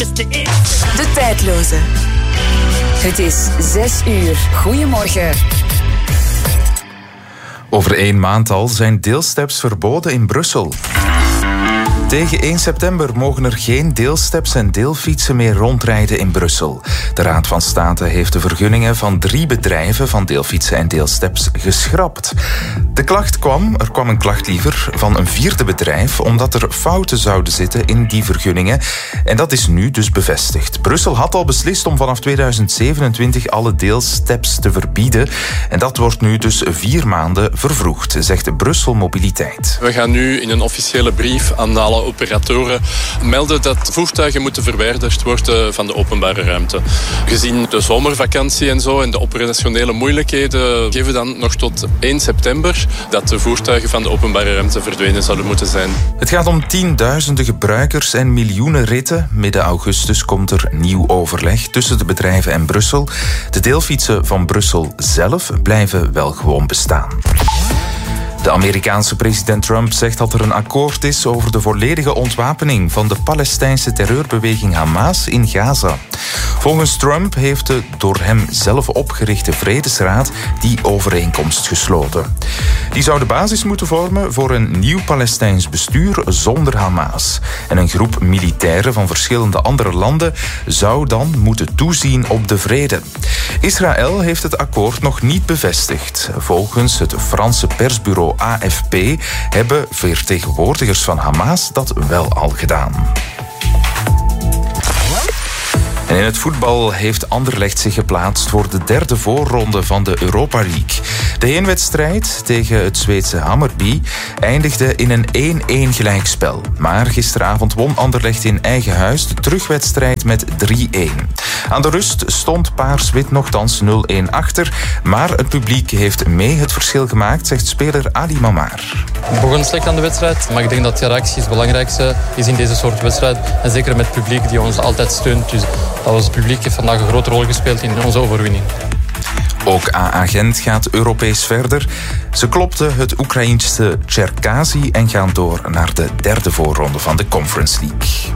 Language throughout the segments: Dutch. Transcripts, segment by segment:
De Tijdloze. Het is 6 uur. Goedemorgen. Over 1 maand al zijn deelsteps verboden in Brussel. Tegen 1 september mogen er geen deelsteps en deelfietsen meer rondrijden in Brussel. De Raad van State heeft de vergunningen van 3 bedrijven van deelfietsen en deelsteps geschrapt. Er kwam een klacht liever, van een 4e bedrijf, omdat er fouten zouden zitten in die vergunningen. En dat is nu dus bevestigd. Brussel had al beslist om vanaf 2027 alle deelsteps te verbieden. En dat wordt nu dus 4 maanden vervroegd, zegt Brussel Mobiliteit. We gaan nu in een officiële brief aan alle operatoren melden dat voertuigen moeten verwijderd worden van de openbare ruimte. Gezien de zomervakantie en zo en de operationele moeilijkheden geven we dan nog tot 1 september dat de voertuigen van de openbare ruimte verdwenen zouden moeten zijn. Het gaat om tienduizenden gebruikers en miljoenen ritten. Midden augustus komt er nieuw overleg tussen de bedrijven en Brussel. De deelfietsen van Brussel zelf blijven wel gewoon bestaan. De Amerikaanse president Trump zegt dat er een akkoord is over de volledige ontwapening van de Palestijnse terreurbeweging Hamas in Gaza. Volgens Trump heeft de door hem zelf opgerichte Vredesraad die overeenkomst gesloten. Die zou de basis moeten vormen voor een nieuw Palestijns bestuur zonder Hamas. En een groep militairen van verschillende andere landen zou dan moeten toezien op de vrede. Israël heeft het akkoord nog niet bevestigd. Volgens het Franse persbureau AFP hebben vertegenwoordigers van Hamas dat wel al gedaan. En in het voetbal heeft Anderlecht zich geplaatst voor de 3e voorronde van de Europa League. De heenwedstrijd tegen het Zweedse Hammarby eindigde in een 1-1 gelijkspel. Maar gisteravond won Anderlecht in eigen huis de terugwedstrijd met 3-1. Aan de rust stond Paars-Wit nogthans 0-1 achter, maar het publiek heeft mee het verschil gemaakt, zegt speler Ali Mamar. We begonnen slecht aan de wedstrijd, maar ik denk dat de reactie het belangrijkste is in deze soort wedstrijd. En zeker met het publiek die ons altijd steunt. Dus dat was het publiek heeft vandaag een grote rol gespeeld in onze overwinning. Ook AA Gent gaat Europees verder. Ze klopten het Oekraïense Cherkasy en gaan door naar de 3e voorronde van de Conference League.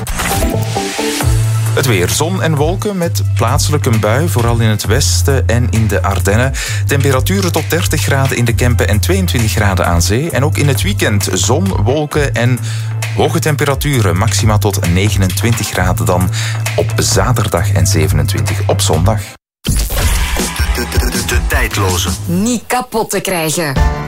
Het weer, zon en wolken met plaatselijk een bui, vooral in het westen en in de Ardennen. Temperaturen tot 30 graden in de Kempen en 22 graden aan zee. En ook in het weekend zon, wolken en hoge temperaturen. Maxima tot 29 graden dan op zaterdag en 27 op zondag. De Tijdloze. Niet kapot te krijgen.